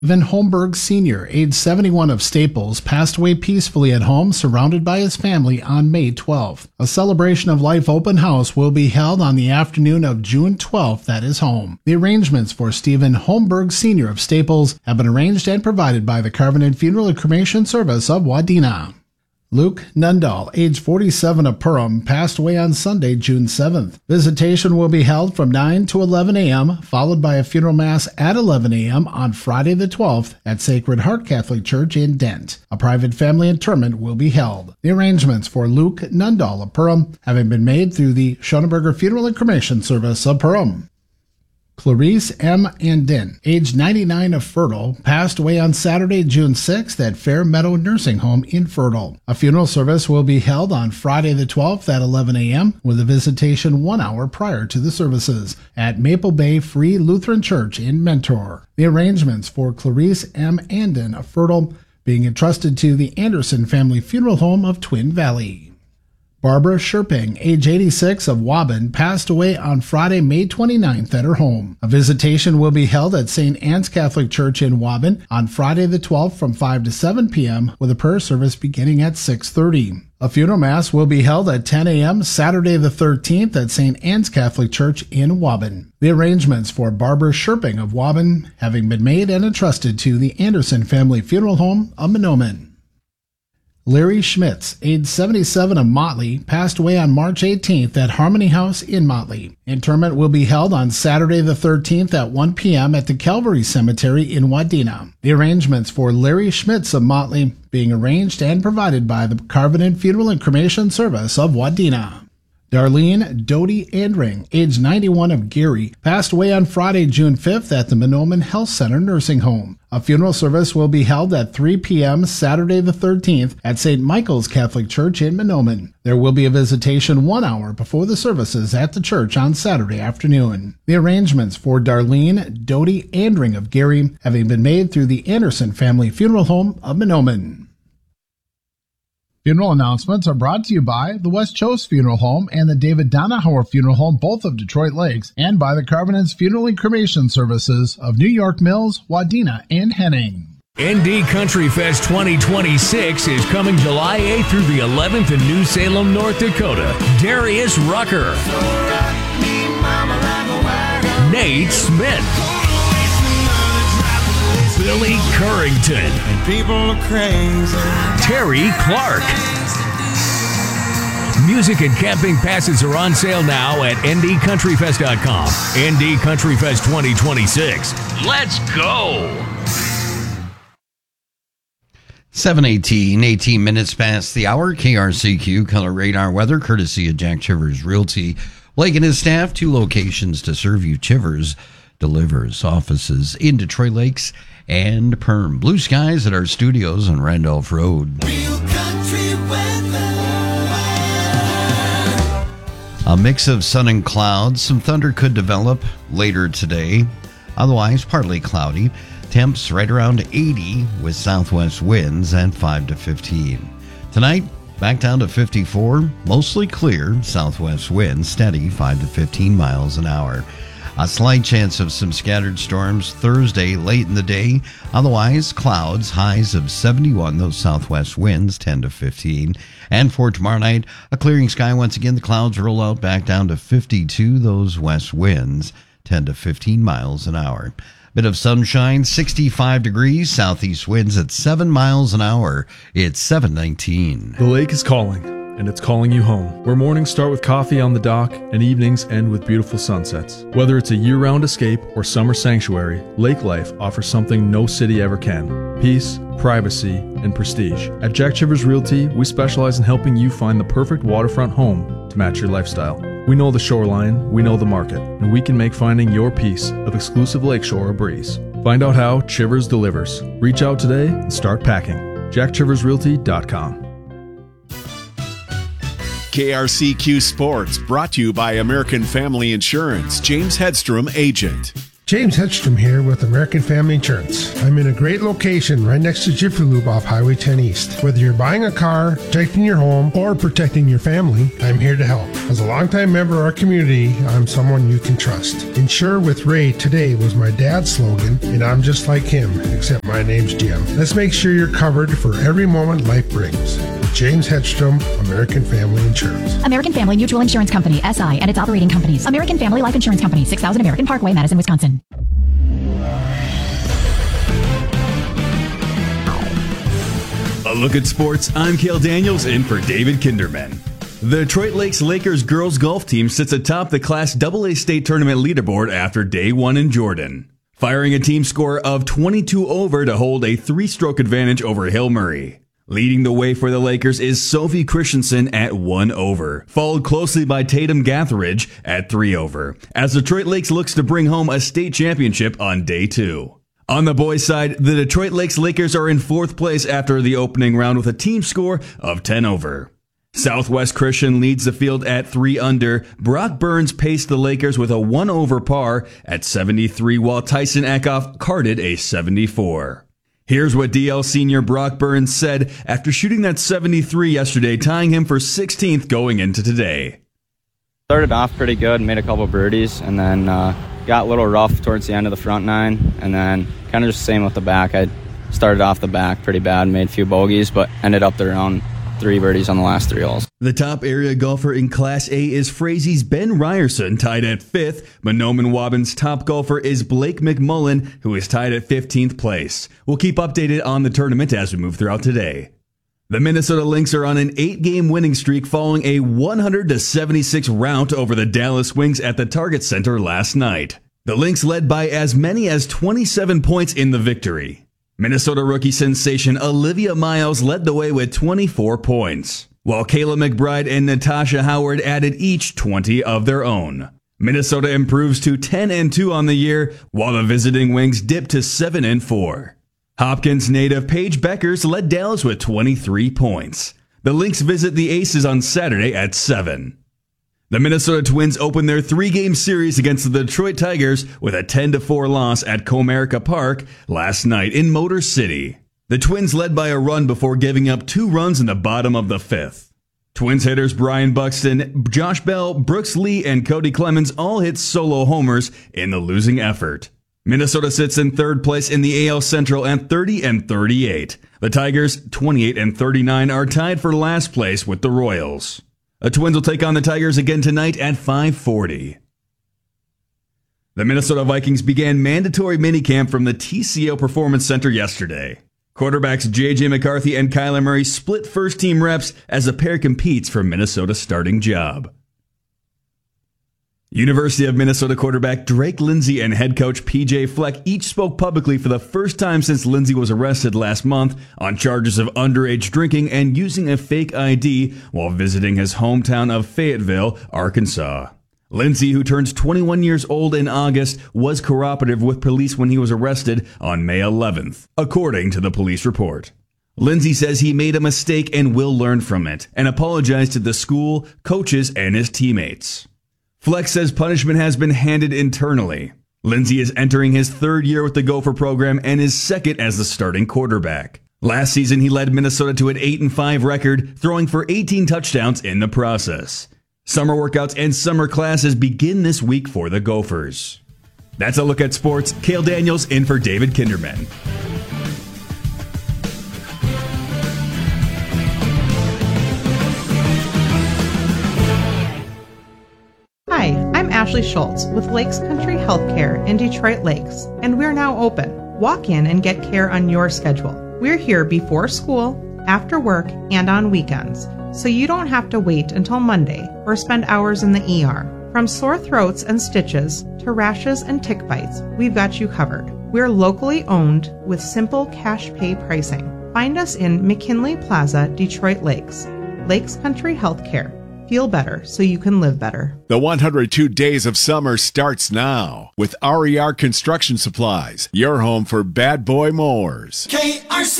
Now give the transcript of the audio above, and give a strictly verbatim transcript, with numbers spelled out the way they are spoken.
Van Holmberg Senior, age seventy-one, of Staples, passed away peacefully at home surrounded by his family on May twelfth. A celebration of life open house will be held on the afternoon of June twelfth at his home. The arrangements for Stephen Holmberg Senior of Staples have been arranged and provided by the Covenant Funeral and Cremation Service of Wadena. Luke Nundahl, age forty-seven, of Perham, passed away on Sunday, June seventh. Visitation will be held from nine to eleven a.m., followed by a funeral mass at eleven a.m. on Friday the twelfth at Sacred Heart Catholic Church in Dent. A private family interment will be held. The arrangements for Luke Nundahl of Perham having been made through the Schoenberger Funeral and Cremation Service of Perham. Clarice M. Andin, age ninety-nine, of Fertile, passed away on Saturday, June sixth at Fair Meadow Nursing Home in Fertile. A funeral service will be held on Friday the twelfth at eleven a.m. with a visitation one hour prior to the services at Maple Bay Free Lutheran Church in Mentor. The arrangements for Clarice M. Andin of Fertile being entrusted to the Anderson Family Funeral Home of Twin Valley. Barbara Sherping, age eighty-six, of Waban, passed away on Friday, May twenty-ninth at her home. A visitation will be held at Saint Anne's Catholic Church in Waban on Friday the twelfth from five to seven p.m. with a prayer service beginning at six thirty. A funeral mass will be held at ten a.m. Saturday the thirteenth at Saint Anne's Catholic Church in Waban. The arrangements for Barbara Sherping of Waban having been made and entrusted to the Anderson Family Funeral Home of Mahnomen. Larry Schmitz, age seventy-seven, of Motley, passed away on March eighteenth at Harmony House in Motley. Interment will be held on Saturday the thirteenth at one p.m. at the Calvary Cemetery in Wadena. The arrangements for Larry Schmitz of Motley being arranged and provided by the Covenant Funeral and Cremation Service of Wadena. Darlene Doty Andring, age ninety-one, of Gary, passed away on Friday, June fifth at the Mahnomen Health Center Nursing Home. A funeral service will be held at three p.m. Saturday the thirteenth at Saint Michael's Catholic Church in Mahnomen. There will be a visitation one hour before the services at the church on Saturday afternoon. The arrangements for Darlene Doty Andring of Gary having been made through the Anderson Family Funeral Home of Mahnomen. Funeral announcements are brought to you by the West Chose Funeral Home and the David Donahauer Funeral Home, both of Detroit Lakes, and by the Covenant's Funeral and Cremation Services of New York Mills, Wadena, and Henning. N D Country Fest twenty twenty-six is coming July eighth through the eleventh in New Salem, North Dakota. Darius Rucker, Nate Smith, Billy Currington, and people are crazy. Terry Clark. Music and camping passes are on sale now at N D Country Fest dot com. N D Country Fest twenty twenty-six. Let's go! seven eighteen, eighteen minutes past the hour. K R C Q Color Radar Weather, courtesy of Jack Chivers Realty. Blake and his staff, two locations to serve you. Chivers delivers offices in Detroit Lakes and Perm. Blue skies at our studios on Randolph Road. Real country weather. A mix of sun and clouds. Some thunder could develop later today. Otherwise, partly cloudy. Temps right around eighty with southwest winds at five to fifteen. Tonight, back down to fifty-four. Mostly clear. Southwest winds steady five to fifteen miles an hour. A slight chance of some scattered storms Thursday late in the day. Otherwise, clouds, highs of seventy-one, those southwest winds ten to fifteen. And for tomorrow night, a clearing sky. Once again, the clouds roll out back down to fifty-two, those west winds ten to fifteen miles an hour. Bit of sunshine, sixty-five degrees, southeast winds at seven miles an hour. It's seven nineteen. The lake is calling, and it's calling you home, where mornings start with coffee on the dock and evenings end with beautiful sunsets. Whether it's a year-round escape or summer sanctuary, lake life offers something no city ever can: peace, privacy, and prestige. At Jack Chivers Realty, we specialize in helping you find the perfect waterfront home to match your lifestyle. We know the shoreline, we know the market, and we can make finding your piece of exclusive lakeshore a breeze. Find out how Chivers delivers. Reach out today and start packing. Jack Chivers Realty dot com. K R C Q Sports, brought to you by American Family Insurance. James Hedstrom, agent. James Hedstrom here with American Family Insurance. I'm in a great location right next to Jiffy Lube off Highway ten East. Whether you're buying a car, protecting your home, or protecting your family, I'm here to help. As a longtime member of our community, I'm someone you can trust. Insure with Ray today was my dad's slogan, and I'm just like him, except my name's Jim. Let's make sure you're covered for every moment life brings. With James Hedstrom, American Family Insurance. American Family Mutual Insurance Company, S I, and its operating companies. American Family Life Insurance Company, six thousand American Parkway, Madison, Wisconsin. A look at sports. I'm Cale Daniels in for David Kinderman. The Detroit Lakes Lakers girls golf team sits atop the Class double A state tournament leaderboard after day one in Jordan, firing a team score of twenty-two over to hold a three-stroke advantage over Hill Murray. Leading the way for the Lakers is Sophie Christensen at one over, followed closely by Tatum Gatheridge at three over, as Detroit Lakes looks to bring home a state championship on day two. On the boys' side, the Detroit Lakes Lakers are in fourth place after the opening round with a team score of ten over. Southwest Christian leads the field at three under. Brock Burns paced the Lakers with a one over par at seventy-three, while Tyson Eckhoff carded a seventy-four. Here's what D L senior Brock Burns said after shooting that seventy-three yesterday, tying him for sixteenth going into today. Started off pretty good, made a couple birdies, and then uh, got a little rough towards the end of the front nine, and then kind of just the same with the back. I started off the back pretty bad, made a few bogeys, but ended up there around three birdies on the last three holes. The top area golfer in Class A is Frazie's Ben Ryerson, tied at fifth. Monoman Waubon's top golfer is Blake McMullen, who is tied at fifteenth place. We'll keep updated on the tournament as we move throughout today. The Minnesota Lynx are on an eight-game winning streak following a one hundred to seventy-six rout over the Dallas Wings at the Target Center last night. The Lynx led by as many as twenty-seven points in the victory. Minnesota rookie sensation Olivia Miles led the way with twenty-four points, while Kayla McBride and Natasha Howard added each twenty of their own. Minnesota improves to ten and two on the year, while the visiting Wings dip to seven and four. Hopkins native Paige Beckers led Dallas with twenty-three points. The Lynx visit the Aces on Saturday at seven. The Minnesota Twins opened their three-game series against the Detroit Tigers with a ten to four loss at Comerica Park last night in Motor City. The Twins led by a run before giving up two runs in the bottom of the fifth. Twins hitters Brian Buxton, Josh Bell, Brooks Lee, and Cody Clemens all hit solo homers in the losing effort. Minnesota sits in third place in the A L Central at thirty and thirty-eight. The Tigers, twenty-eight and thirty-nine, are tied for last place with the Royals. The Twins will take on the Tigers again tonight at five forty. The Minnesota Vikings began mandatory minicamp from the T C O Performance Center yesterday. Quarterbacks J J McCarthy and Kyler Murray split first-team reps as the pair competes for Minnesota's starting job. University of Minnesota quarterback Drake Lindsey and head coach P J Fleck each spoke publicly for the first time since Lindsey was arrested last month on charges of underage drinking and using a fake I D while visiting his hometown of Fayetteville, Arkansas. Lindsey, who turns twenty-one years old in August, was cooperative with police when he was arrested on May eleventh, according to the police report. Lindsey says he made a mistake and will learn from it, and apologized to the school, coaches, and his teammates. Fleck says punishment has been handed internally. Lindsey is entering his third year with the Gopher program and his second as the starting quarterback. Last season, he led Minnesota to an eight and five record, throwing for eighteen touchdowns in the process. Summer workouts and summer classes begin this week for the Gophers. That's a look at sports. Cale Daniels in for David Kinderman. Hi, I'm Ashley Schultz with Lakes Country Healthcare in Detroit Lakes, and we're now open. Walk in and get care on your schedule. We're here before school, after work, and on weekends, so you don't have to wait until Monday or spend hours in the E R. From sore throats and stitches to rashes and tick bites, we've got you covered. We're locally owned with simple cash pay pricing. Find us in McKinley Plaza, Detroit Lakes. Lakes Country Healthcare. Feel better so you can live better. The one hundred two Days of Summer starts now with R E R Construction Supplies, your home for bad boy mowers. K R C